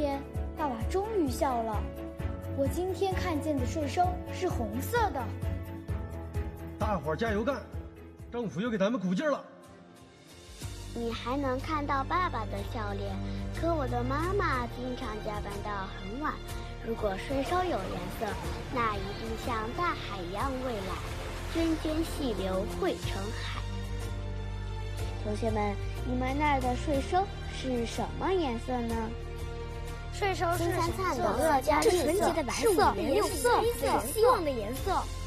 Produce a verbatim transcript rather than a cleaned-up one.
天，爸爸终于笑了。我今天看见的税收是红色的。 大伙儿加油干！政府又给咱们鼓劲了。 你还能看到爸爸的笑脸，可我的妈妈经常加班到很晚。如果税收有颜色，那一定像大海一样蔚蓝，涓涓细流汇成海。同学们，你们那儿的税收是什么颜色呢？ 税收是金灿灿的乐嘉绿色， 纯洁的白色， 是五颜六色、 希望的颜色。